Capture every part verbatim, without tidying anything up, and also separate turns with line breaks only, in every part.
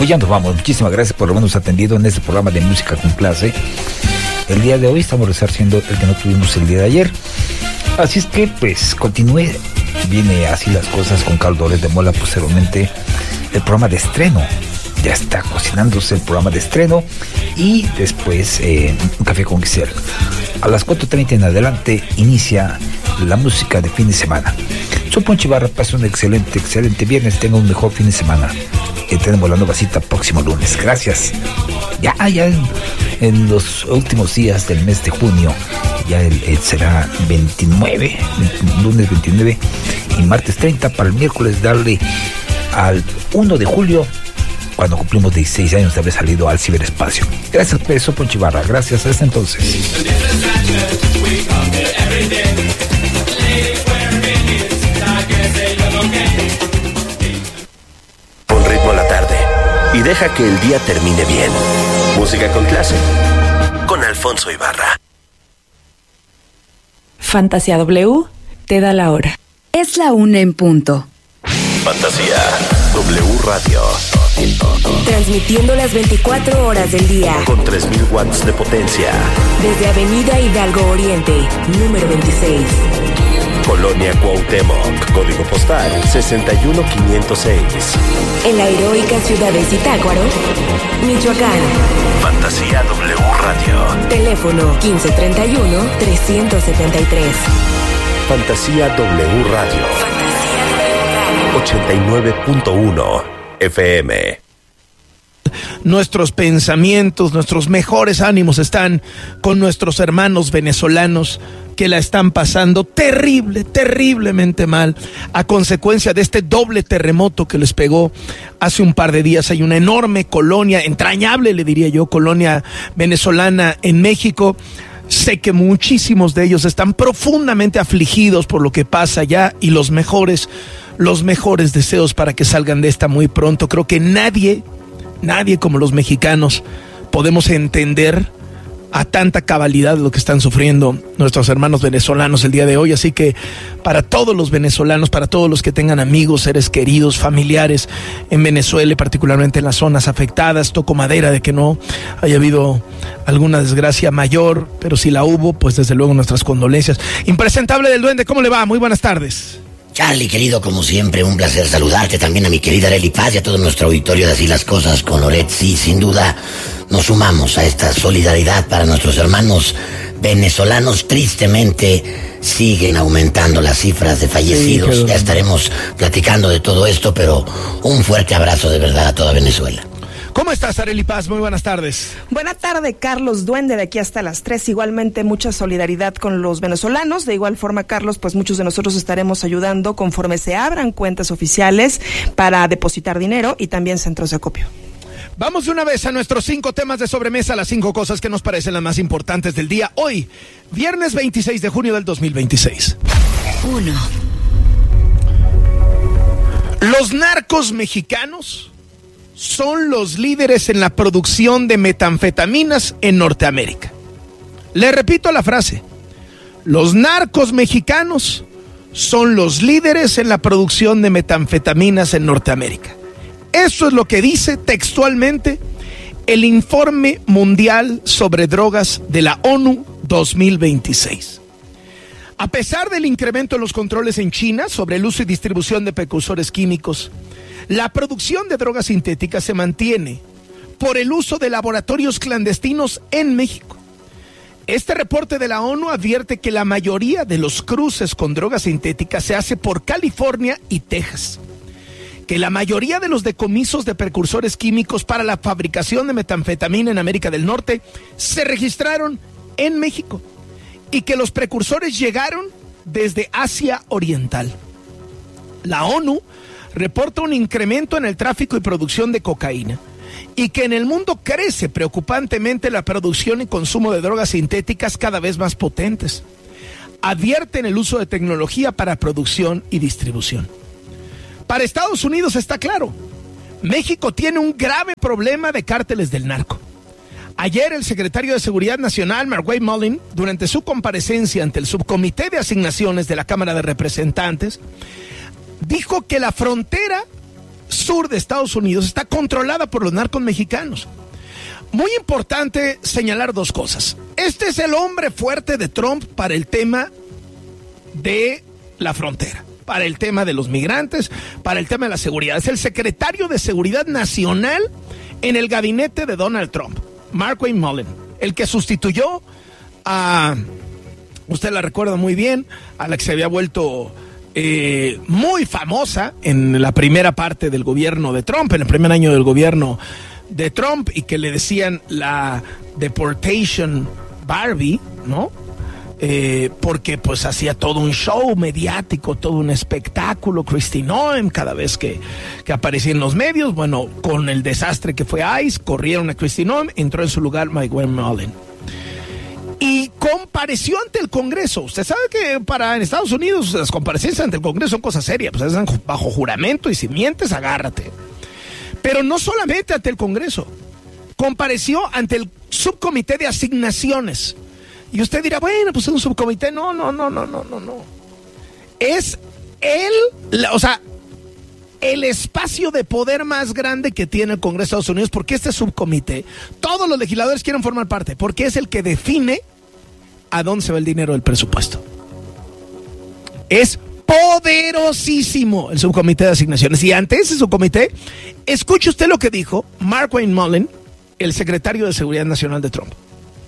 Pues ya nos vamos. Muchísimas gracias por habernos atendido en este programa de Música con Clase. El día de hoy estamos resarciendo el que no tuvimos el día de ayer. Así es que, pues, continúe. Viene así las cosas con Caldores de Mola posteriormente. El programa de estreno. Ya está cocinándose el programa de estreno. Y después, eh, un café con Giselle. A las cuatro treinta en adelante inicia la música de fin de semana. Soy Poncho Ibarra, pase un excelente, excelente viernes. Tenga un mejor fin de semana. Y tenemos la nueva cita próximo lunes. Gracias. Ya, ya en, en los últimos días del mes de junio, ya el, el será veintinueve, lunes veintinueve y martes treinta, para el miércoles darle al uno de julio, cuando cumplimos dieciséis años de haber salido al ciberespacio. Gracias, Peso Poncho Ibarra. Gracias, hasta entonces.
Pon ritmo a la tarde y deja que el día termine bien. Música con Clase, con Alfonso Ibarra.
Fantasía W te da la hora.
Es la una en punto.
Fantasía W Radio.
Transmitiendo las veinticuatro horas del día.
Con tres mil watts de potencia.
Desde Avenida Hidalgo Oriente, número veintiséis.
Colonia Cuauhtémoc, código postal sesenta y uno quinientos seis.
En la heroica ciudad de Zitácuaro, Michoacán.
Fantasía W Radio.
Teléfono quince treinta y uno, trescientos setenta y tres.
Fantasía W Radio. ochenta y nueve punto uno F M.
Nuestros pensamientos, nuestros mejores ánimos están con nuestros hermanos venezolanos que la están pasando terrible, terriblemente mal a consecuencia de este doble terremoto que les pegó hace un par de días. Hay una enorme colonia, entrañable le diría yo, colonia venezolana en México. Sé que muchísimos de ellos están profundamente afligidos por lo que pasa allá y los mejores, los mejores deseos para que salgan de esta muy pronto. Creo que nadie, nadie como los mexicanos podemos entender a tanta cabalidad lo que están sufriendo nuestros hermanos venezolanos el día de hoy. Así que para todos los venezolanos, para todos los que tengan amigos, seres queridos, familiares en Venezuela y particularmente en las zonas afectadas, toco madera de que no haya habido alguna desgracia mayor, pero si la hubo, pues desde luego nuestras condolencias. Impresentable del Duende, ¿cómo le va? Muy buenas tardes.
Charlie, querido, como siempre, un placer saludarte, también a mi querida Arely Paz y a todo nuestro auditorio de Así las Cosas con Loret. Sí, sin duda, nos sumamos a esta solidaridad para nuestros hermanos venezolanos. Tristemente, siguen aumentando las cifras de fallecidos. Sí, ya estaremos platicando de todo esto, pero un fuerte abrazo de verdad a toda Venezuela.
¿Cómo estás, Arely Paz? Muy buenas tardes.
Buenas tardes, Carlos Duende, de aquí hasta las tres. Igualmente, mucha solidaridad con los venezolanos. De igual forma, Carlos, pues muchos de nosotros estaremos ayudando conforme se abran cuentas oficiales para depositar dinero y también centros de acopio.
Vamos de una vez a nuestros cinco temas de sobremesa, las cinco cosas que nos parecen las más importantes del día. Hoy, viernes veintiséis de junio del dos mil veintiséis.
Uno.
Los narcos mexicanos son los líderes en la producción de metanfetaminas en Norteamérica. Le repito la frase. Los narcos mexicanos son los líderes en la producción de metanfetaminas en Norteamérica. Eso es lo que dice textualmente el Informe Mundial sobre Drogas de la ONU dos mil veintiséis. A pesar del incremento en los controles en China sobre el uso y distribución de precursores químicos, la producción de drogas sintéticas se mantiene por el uso de laboratorios clandestinos en México. Este reporte de la ONU advierte que la mayoría de los cruces con drogas sintéticas se hace por California y Texas, que la mayoría de los decomisos de precursores químicos para la fabricación de metanfetamina en América del Norte se registraron en México y que los precursores llegaron desde Asia Oriental. La ONU reporta un incremento en el tráfico y producción de cocaína y que en el mundo crece preocupantemente la producción y consumo de drogas sintéticas cada vez más potentes. Advierten el uso de tecnología para producción y distribución. Para Estados Unidos está claro, México tiene un grave problema de cárteles del narco. Ayer el secretario de Seguridad Nacional, Markwayne Mullin, durante su comparecencia ante el Subcomité de Asignaciones de la Cámara de Representantes, dijo que la frontera sur de Estados Unidos está controlada por los narcos mexicanos. Muy importante señalar dos cosas. Este es el hombre fuerte de Trump para el tema de la frontera, para el tema de los migrantes, para el tema de la seguridad. Es el secretario de Seguridad Nacional en el gabinete de Donald Trump, Markwayne Mullin, el que sustituyó a, usted la recuerda muy bien, a la que se había vuelto eh, muy famosa en la primera parte del gobierno de Trump, en el primer año del gobierno de Trump, y que le decían la Deportation Barbie, ¿no? Eh, porque pues hacía todo un show mediático, todo un espectáculo, Kristi Noem, cada vez que, que aparecía en los medios. Bueno, con el desastre que fue ICE, corrieron a Kristi Noem, entró en su lugar Markwayne Mullin. Y compareció ante el Congreso. Usted sabe que para en Estados Unidos las comparecencias ante el Congreso son cosas serias, pues están bajo juramento y si mientes, agárrate. Pero no solamente ante el Congreso, compareció ante el subcomité de asignaciones. Y usted dirá, bueno, pues es un subcomité. No, no, no, no, no, no, no. Es el, la, o sea, el espacio de poder más grande que tiene el Congreso de Estados Unidos, porque este subcomité, todos los legisladores quieren formar parte, porque es el que define a dónde se va el dinero del presupuesto. Es poderosísimo el subcomité de asignaciones. Y ante ese subcomité, escuche usted lo que dijo Markwayne Mullin, el secretario de Seguridad Nacional de Trump.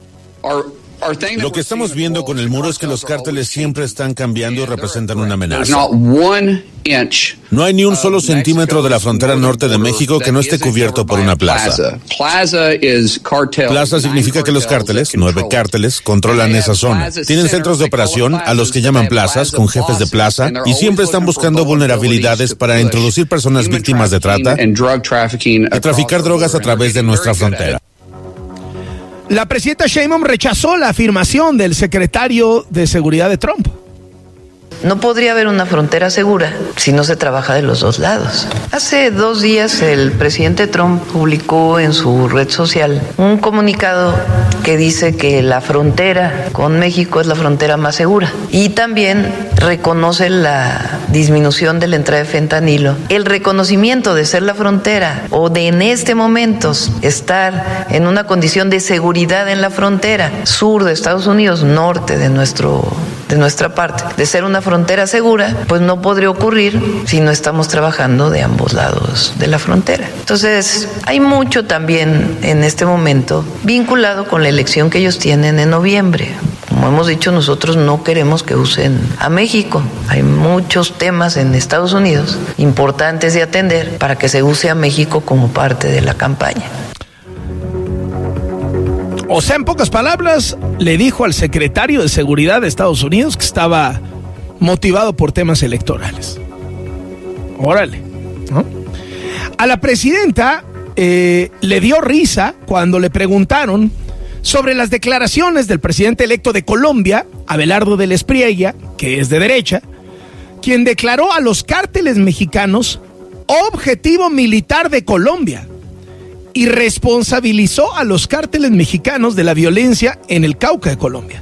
Lo que estamos viendo con el muro es que los cárteles siempre están cambiando y representan una amenaza. No hay ni un solo centímetro de la frontera norte de México que no esté cubierto por una plaza. Plaza significa que los cárteles, nueve cárteles, controlan esa zona. Tienen centros de operación, a los que llaman plazas, con jefes de plaza, y siempre están buscando vulnerabilidades para introducir personas víctimas de trata y traficar drogas a través de nuestra frontera.
La presidenta Sheinbaum rechazó la afirmación del secretario de Seguridad de Trump.
No podría haber una frontera segura si no se trabaja de los dos lados. Hace dos días el presidente Trump publicó en su red social un comunicado que dice que la frontera con México es la frontera más segura y también reconoce la disminución de la entrada de fentanilo. El reconocimiento de ser la frontera o de en este momento estar en una condición de seguridad en la frontera sur de Estados Unidos, norte de nuestro de nuestra parte, de ser una frontera segura, pues no podría ocurrir si no estamos trabajando de ambos lados de la frontera. Entonces, hay mucho también en este momento vinculado con la elección que ellos tienen en noviembre. Como hemos dicho, nosotros no queremos que usen a México. Hay muchos temas en Estados Unidos importantes de atender para que se use a México como parte de la campaña.
O sea, en pocas palabras, le dijo al secretario de Seguridad de Estados Unidos que estaba motivado por temas electorales. Órale, ¿no? A la presidenta eh, le dio risa cuando le preguntaron sobre las declaraciones del presidente electo de Colombia, Abelardo del Espriella, que es de derecha, quien declaró a los cárteles mexicanos objetivo militar de Colombia y responsabilizó a los cárteles mexicanos de la violencia en el Cauca de Colombia.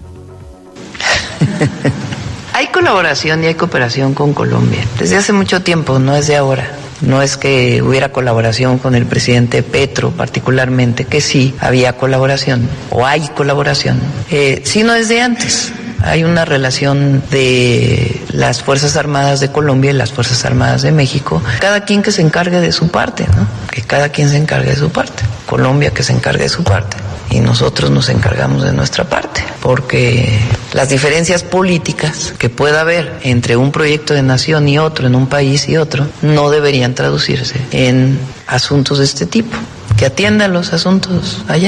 Hay colaboración y hay cooperación con Colombia desde hace mucho tiempo, no es de ahora. No es que hubiera colaboración con el presidente Petro particularmente, que sí había colaboración o hay colaboración, eh, sino desde antes. Hay una relación de las Fuerzas Armadas de Colombia y las Fuerzas Armadas de México, cada quien que se encargue de su parte, ¿no? Que cada quien se encargue de su parte. Colombia que se encargue de su parte y nosotros nos encargamos de nuestra parte, porque las diferencias políticas que pueda haber entre un proyecto de nación y otro, en un país y otro, no deberían traducirse en asuntos de este tipo. Que atiendan los asuntos allá.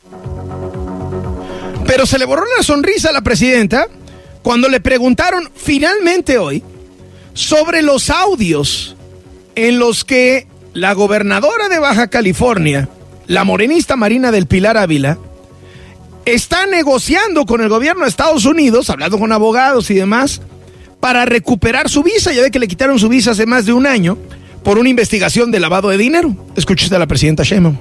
Pero se le borró la sonrisa a la presidenta cuando le preguntaron finalmente hoy sobre los audios en los que la gobernadora de Baja California, la morenista Marina del Pilar Ávila, está negociando con el gobierno de Estados Unidos, hablando con abogados y demás, para recuperar su visa. Ya ve que le quitaron su visa hace más de un año por una investigación de lavado de dinero. Escuche usted a la presidenta Sheinbaum.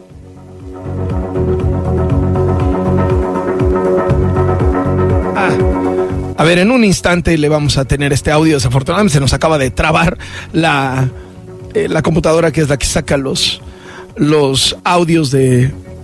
A ver, en un instante le vamos a tener este audio. Desafortunadamente se nos acaba de trabar la, eh, la computadora que es la que saca los, los audios de